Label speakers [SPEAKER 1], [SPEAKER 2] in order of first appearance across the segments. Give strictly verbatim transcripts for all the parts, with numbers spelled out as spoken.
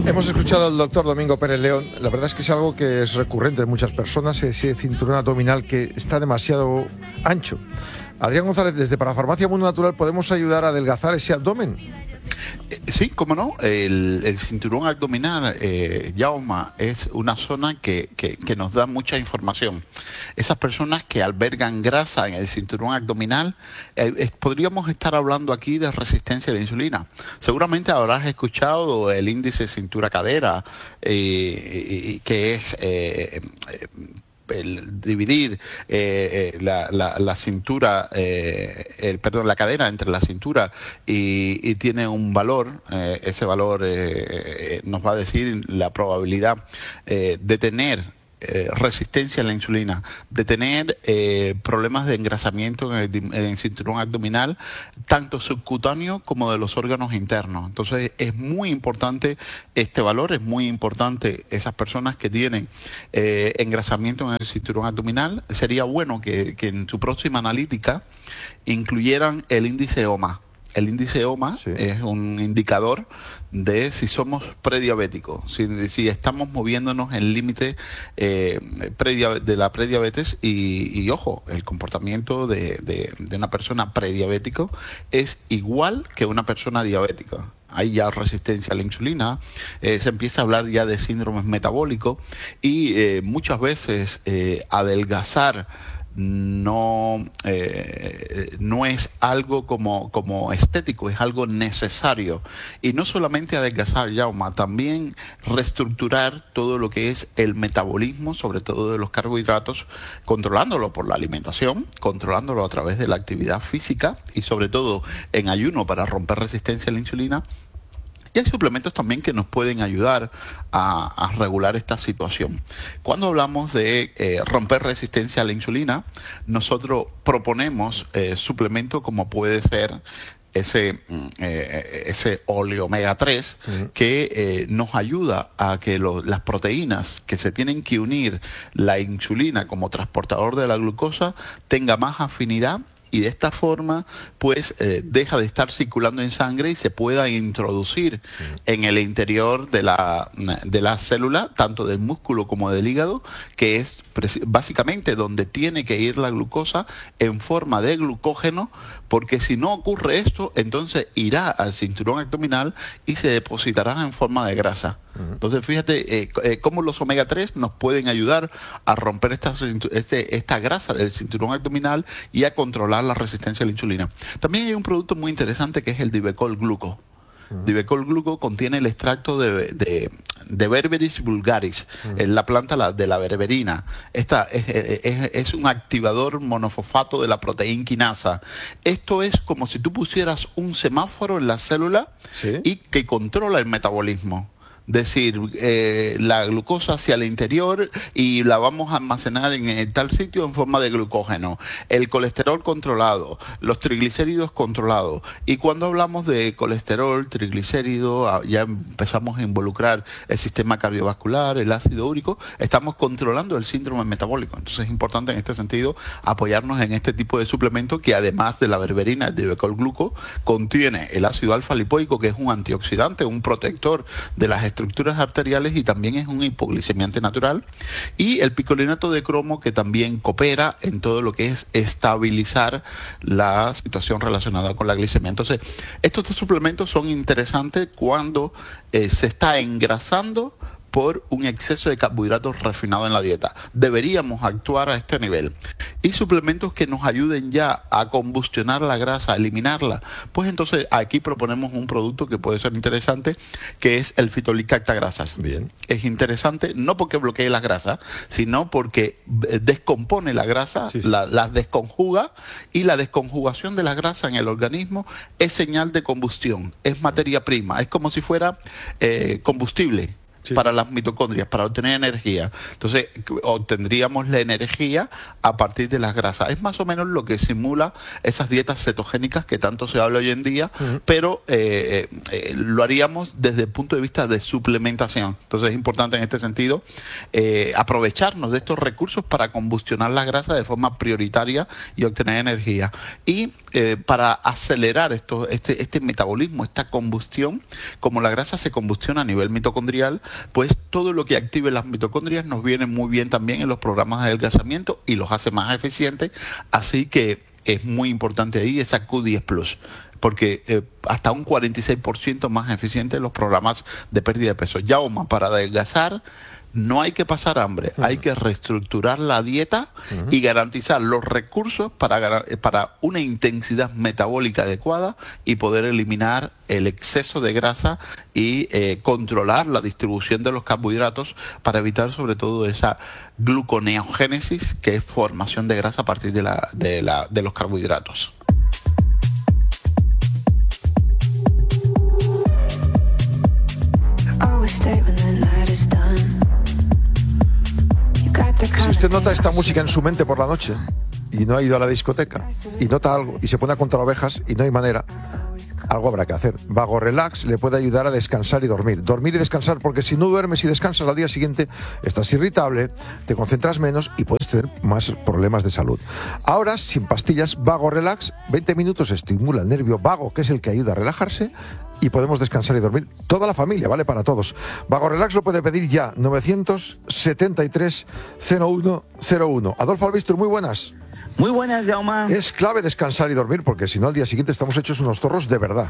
[SPEAKER 1] Hemos escuchado al doctor Domingo Pérez León. La verdad es que es algo que es recurrente en muchas personas, ese cinturón abdominal que está demasiado ancho. Adrián González, desde Parafarmacia Mundo Natural, ¿podemos ayudar a adelgazar ese abdomen?
[SPEAKER 2] Sí, cómo no. El, el cinturón abdominal, eh, Yauma, es una zona que, que, que nos da mucha información. Esas personas que albergan grasa en el cinturón abdominal, eh, eh, podríamos estar hablando aquí de resistencia a la insulina. Seguramente habrás escuchado el índice cintura-cadera, eh, que es... Eh, eh, el dividir eh, eh, la, la, la cintura, eh, el, perdón, la cadera entre la cintura y, y tiene un valor, eh, ese valor eh, nos va a decir la probabilidad eh, de tener Eh, resistencia a la insulina, de tener eh, problemas de engrasamiento en el, en el cinturón abdominal, tanto subcutáneo como de los órganos internos. Entonces es muy importante este valor, es muy importante esas personas que tienen eh, engrasamiento en el cinturón abdominal. Sería bueno que, que en su próxima analítica incluyeran el índice O M A. El índice O M A sí. es un indicador de si somos prediabéticos, si, si estamos moviéndonos en el límite eh, de la prediabetes y, y ojo, el comportamiento de, de, de una persona prediabético es igual que una persona diabética. Hay ya resistencia a la insulina, eh, se empieza a hablar ya de síndromes metabólicos y eh, muchas veces eh, adelgazar no eh, no es algo como, como estético, es algo necesario. Y no solamente adelgazar, Yauma, también reestructurar todo lo que es el metabolismo, sobre todo de los carbohidratos, controlándolo por la alimentación, controlándolo a través de la actividad física y sobre todo en ayuno para romper resistencia a la insulina. Y hay suplementos también que nos pueden ayudar a, a regular esta situación. Cuando hablamos de eh, romper resistencia a la insulina, nosotros proponemos eh, suplementos como puede ser ese, eh, ese óleo omega tres uh-huh. que eh, nos ayuda a que lo, las proteínas que se tienen que unir la insulina como transportador de la glucosa tenga más afinidad y de esta forma pues eh, deja de estar circulando en sangre y se pueda introducir uh-huh. en el interior de la, de la célula, tanto del músculo como del hígado, que es básicamente donde tiene que ir la glucosa en forma de glucógeno, porque si no ocurre esto, entonces irá al cinturón abdominal y se depositará en forma de grasa. Uh-huh. Entonces fíjate eh, eh, cómo los omega tres nos pueden ayudar a romper esta, este, esta grasa del cinturón abdominal y a controlar la resistencia a la insulina. También hay un producto muy interesante que es el Divecol Gluco. Uh-huh. Divecol Gluco contiene el extracto de, de, de Berberis vulgaris, uh-huh. es la planta la, de la berberina. Esta es, es, es un activador monofosfato de la proteína quinasa. Esto es como si tú pusieras un semáforo en la célula ¿sí? y que controla el metabolismo. Decir, eh, la glucosa hacia el interior y la vamos a almacenar en, en tal sitio en forma de glucógeno, el colesterol controlado, los triglicéridos controlados. Y cuando hablamos de colesterol, triglicérido, ya empezamos a involucrar el sistema cardiovascular, el ácido úrico, estamos controlando el síndrome metabólico. Entonces es importante en este sentido apoyarnos en este tipo de suplemento que además de la berberina, el Divecol Gluco, contiene el ácido alfa lipoico, que es un antioxidante, un protector de las estructuras arteriales y también es un hipoglicemiante natural, y el picolinato de cromo, que también coopera en todo lo que es estabilizar la situación relacionada con la glicemia. Entonces, estos dos suplementos son interesantes cuando eh, se está engrasando por un exceso de carbohidratos refinados en la dieta. Deberíamos actuar a este nivel. Y suplementos que nos ayuden ya a combustionar la grasa, a eliminarla. Pues entonces aquí proponemos un producto que puede ser interesante, que es el Fitolicacta Grasas.
[SPEAKER 1] Bien.
[SPEAKER 2] Es interesante no porque bloquee las grasas, sino porque descompone la grasa, sí, sí. La, las desconjuga, y la desconjugación de la grasa en el organismo es señal de combustión, es materia prima, es como si fuera eh, combustible. sí. para las mitocondrias, para obtener energía. Entonces, obtendríamos la energía a partir de las grasas. Es más o menos lo que simula esas dietas cetogénicas que tanto se habla hoy en día, uh-huh. pero eh, eh, lo haríamos desde el punto de vista de suplementación. Entonces, es importante en este sentido eh, aprovecharnos de estos recursos para combustionar la grasa de forma prioritaria y obtener energía. Y eh, para acelerar esto, este, este metabolismo, esta combustión, como la grasa se combustiona a nivel mitocondrial, pues todo lo que active las mitocondrias nos viene muy bien también en los programas de adelgazamiento y los hace más eficientes, así que es muy importante ahí esa Q diez plus, porque eh, hasta un cuarenta y seis por ciento más eficiente en los programas de pérdida de peso. Ya para adelgazar no hay que pasar hambre, uh-huh. hay que reestructurar la dieta uh-huh. y garantizar los recursos para, para una intensidad metabólica adecuada y poder eliminar el exceso de grasa y eh, controlar la distribución de los carbohidratos para evitar sobre todo esa gluconeogénesis, que es formación de grasa a partir de, la, de, la, de los carbohidratos.
[SPEAKER 1] Si usted nota esta música en su mente por la noche y no ha ido a la discoteca y nota algo y se pone a contar ovejas y no hay manera, algo habrá que hacer. Vago Relax le puede ayudar a descansar y dormir. Dormir y descansar, porque si no duermes y descansas al día siguiente, estás irritable, te concentras menos y puedes tener más problemas de salud. Ahora, sin pastillas, Vago Relax, veinte minutos estimula el nervio vago, que es el que ayuda a relajarse, y podemos descansar y dormir toda la familia, vale para todos. Vago Relax lo puede pedir ya, novecientos setenta y tres cero uno cero uno. Adolfo Albistur, muy buenas.
[SPEAKER 3] Muy buenas, Jaume.
[SPEAKER 1] Es clave descansar y dormir, porque si no al día siguiente estamos hechos unos zorros de verdad.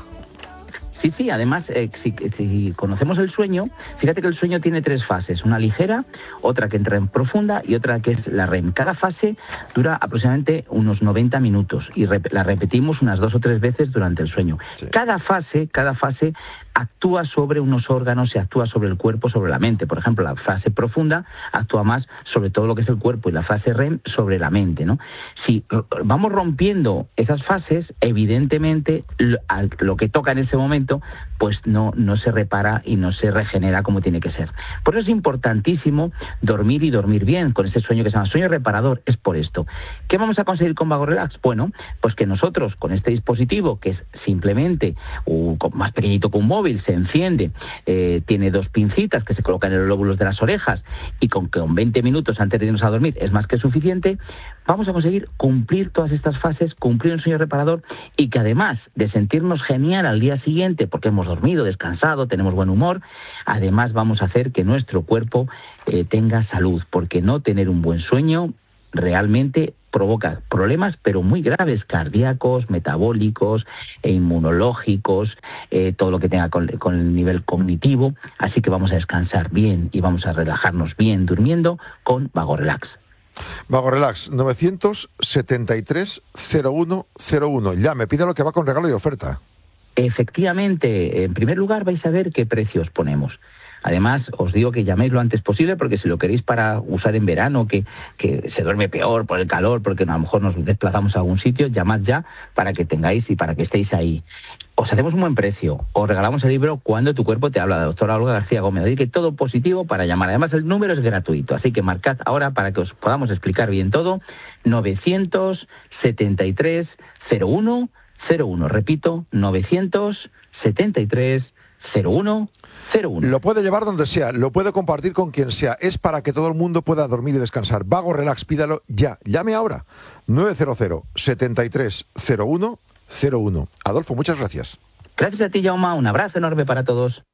[SPEAKER 3] Sí, sí, además, eh, si, si conocemos el sueño, fíjate que el sueño tiene tres fases, una ligera, otra que entra en profunda y otra que es la R E M. Cada fase dura aproximadamente unos noventa minutos y rep- la repetimos unas dos o tres veces durante el sueño. Sí. Cada fase, cada fase actúa sobre unos órganos y actúa sobre el cuerpo, sobre la mente. Por ejemplo, la fase profunda actúa más sobre todo lo que es el cuerpo y la fase R E M sobre la mente, ¿no? Si vamos rompiendo esas fases, evidentemente lo, lo que toca en ese momento pues no, no se repara y no se regenera como tiene que ser. Por eso es importantísimo dormir y dormir bien, con ese sueño que se llama sueño reparador. Es por esto. ¿Qué vamos a conseguir con Vago Relax? Bueno, pues que nosotros con este dispositivo, que es simplemente uh, más pequeñito que un móvil, se enciende, eh, tiene dos pincitas que se colocan en los lóbulos de las orejas y con que con veinte minutos antes de irnos a dormir es más que suficiente, vamos a conseguir cumplir todas estas fases, cumplir un sueño reparador y que además de sentirnos genial al día siguiente porque hemos dormido, descansado, tenemos buen humor, además vamos a hacer que nuestro cuerpo eh, tenga salud, porque no tener un buen sueño realmente provoca problemas, pero muy graves, cardíacos, metabólicos e inmunológicos, eh, todo lo que tenga con, con el nivel cognitivo. Así que vamos a descansar bien y vamos a relajarnos bien durmiendo con Vago Relax.
[SPEAKER 1] Vago Relax, novecientos setenta y tres cero uno cero uno. Ya, me pide lo que va con regalo y oferta.
[SPEAKER 3] Efectivamente, en primer lugar vais a ver qué precios ponemos. Además, os digo que llaméis lo antes posible, porque si lo queréis para usar en verano, que, que se duerme peor por el calor, porque a lo mejor nos desplazamos a algún sitio, llamad ya para que tengáis y para que estéis ahí. Os hacemos un buen precio, os regalamos el libro Cuando tu cuerpo te habla, de la doctora Olga García Gómez. Así que todo positivo para llamar. Además, el número es gratuito, así que marcad ahora para que os podamos explicar bien todo. novecientos setenta y tres cero uno cero uno. Repito, novecientos setenta y tres cero uno cero uno.
[SPEAKER 1] Lo puede llevar donde sea, lo puede compartir con quien sea. Es para que todo el mundo pueda dormir y descansar. Vago Relax, pídalo ya. Llame ahora. nueve cero cero setenta y tres cero uno cero uno. Adolfo, muchas gracias.
[SPEAKER 3] Gracias a ti, Jaume. Un abrazo enorme para todos.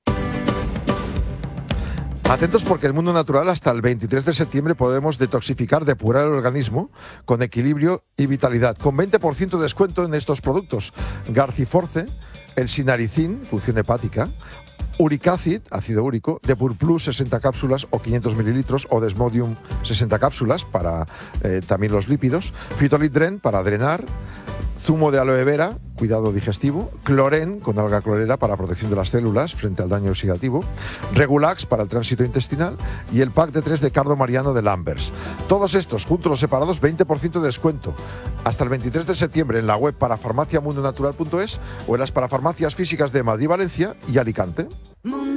[SPEAKER 1] Atentos, porque el mundo natural hasta el veintitrés de septiembre podemos detoxificar, depurar el organismo con equilibrio y vitalidad. Con veinte por ciento de descuento en estos productos. Garciforce, el sinaricin, función hepática, Uricacid, ácido úrico, Depur Plus sesenta cápsulas o quinientos mililitros, o Desmodium sesenta cápsulas para eh, también los lípidos, Fitolitdren para drenar, zumo de aloe vera, cuidado digestivo, Cloren con alga clorera para protección de las células frente al daño oxidativo, Regulax para el tránsito intestinal y el pack de tres de Cardo Mariano de Lambers. Todos estos, juntos los separados, veinte por ciento de descuento. Hasta el veintitrés de septiembre en la web parafarmaciamundonatural punto es o en las parafarmacias físicas de Madrid, Valencia y Alicante.